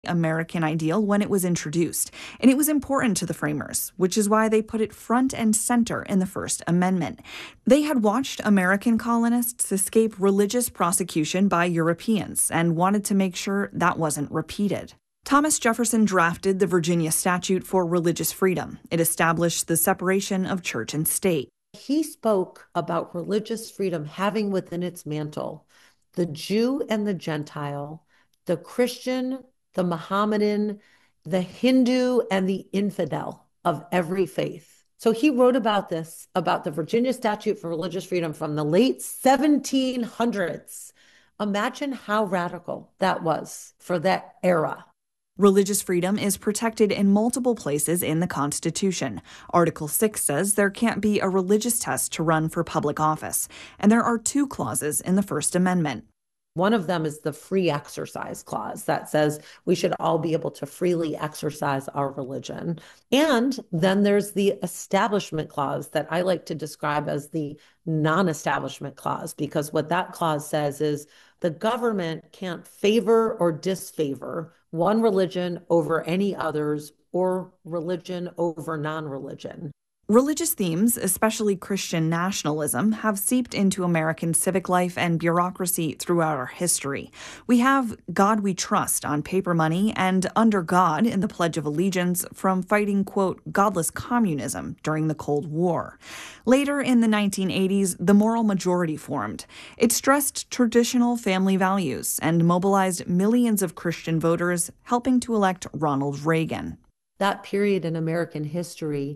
American ideal when it was introduced, and it was important to the framers, which is why they put it front and center in the First Amendment. They had watched American colonists escape religious prosecution by Europeans and wanted to make sure that wasn't repeated. Thomas Jefferson drafted the Virginia Statute for Religious Freedom. It established the separation of church and state. He spoke about religious freedom having within its mantle the Jew and the Gentile, the Christian, the Mohammedan, the Hindu, and the infidel of every faith. So he wrote about this, about the Virginia Statute for Religious Freedom from the late 1700s. Imagine how radical that was for that era. Religious freedom is protected in multiple places in the Constitution. Article 6 says there can't be a religious test to run for public office, and there are 2 clauses in the First Amendment. One of them is the free exercise clause that says we should all be able to freely exercise our religion. And then there's the establishment clause that I like to describe as the non-establishment clause, because what that clause says is the government can't favor or disfavor one religion over any others or religion over non-religion. Religious themes, especially Christian nationalism, have seeped into American civic life and bureaucracy throughout our history. We have God We Trust on paper money and Under God in the Pledge of Allegiance from fighting, quote, godless communism during the Cold War. Later in the 1980s, the moral majority formed. It stressed traditional family values and mobilized millions of Christian voters, helping to elect Ronald Reagan. That period in American history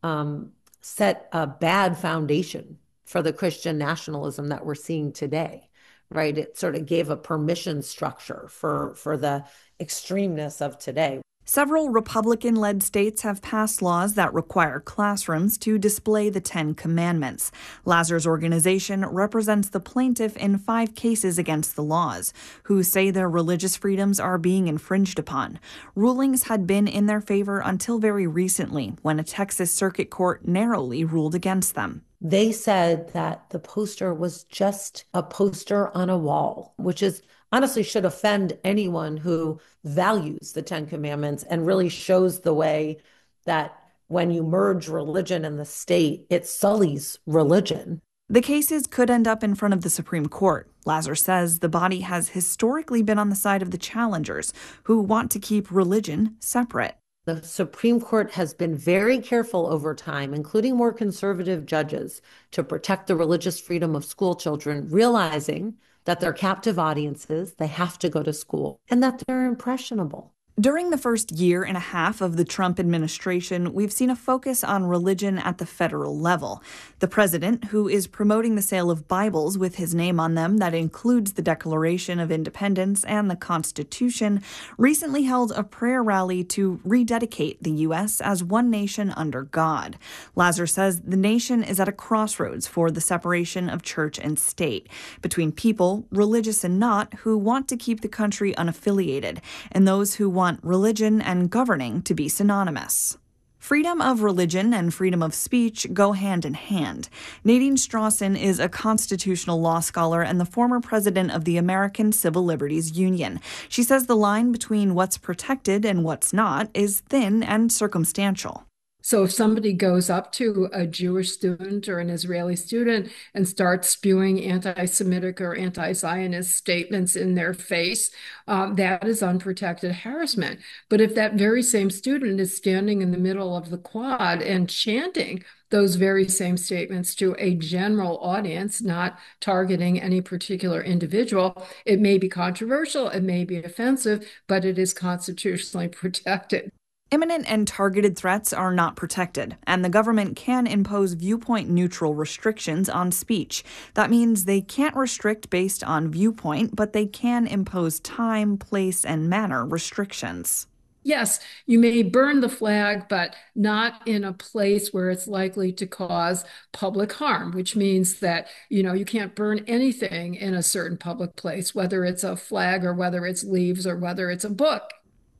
set a bad foundation for the Christian nationalism that we're seeing today, right? It sort of gave a permission structure for the extremeness of today. Several Republican-led states have passed laws that require classrooms to display the 10 Commandments. Lazar's organization represents the plaintiff in 5 cases against the laws, who say their religious freedoms are being infringed upon. Rulings had been in their favor until very recently, when a Texas circuit court narrowly ruled against them. They said that the poster was just a poster on a wall, which is honestly should offend anyone who values the 10 Commandments and really shows the way that when you merge religion and the state, it sullies religion. The cases could end up in front of the Supreme Court. Lazar says the body has historically been on the side of the challengers, who want to keep religion separate. The Supreme Court has been very careful over time, including more conservative judges, to protect the religious freedom of school children, realizing that they're captive audiences, they have to go to school, and that they're impressionable. During the first year and a half of the Trump administration, we've seen a focus on religion at the federal level. The president, who is promoting the sale of Bibles with his name on them that includes the Declaration of Independence and the Constitution, recently held a prayer rally to rededicate the U.S. as one nation under God. Lazar says the nation is at a crossroads for the separation of church and state, between people, religious and not, who want to keep the country unaffiliated, and those who want religion and governing to be synonymous. Freedom of religion and freedom of speech go hand in hand. Nadine Strawson is a constitutional law scholar and the former president of the American Civil Liberties Union. She says the line between what's protected and what's not is thin and circumstantial. So if somebody goes up to a Jewish student or an Israeli student and starts spewing anti-Semitic or anti-Zionist statements in their face, that is unprotected harassment. But if that very same student is standing in the middle of the quad and chanting those very same statements to a general audience, not targeting any particular individual, it may be controversial, it may be offensive, but it is constitutionally protected. Imminent and targeted threats are not protected, and the government can impose viewpoint-neutral restrictions on speech. That means they can't restrict based on viewpoint, but they can impose time, place, and manner restrictions. Yes, you may burn the flag, but not in a place where it's likely to cause public harm, which means that, you can't burn anything in a certain public place, whether it's a flag or whether it's leaves or whether it's a book.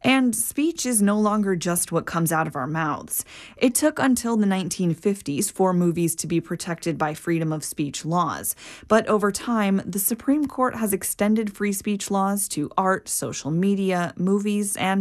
And speech is no longer just what comes out of our mouths. It took until the 1950s for movies to be protected by freedom of speech laws. But over time, the Supreme Court has extended free speech laws to art, social media, movies, and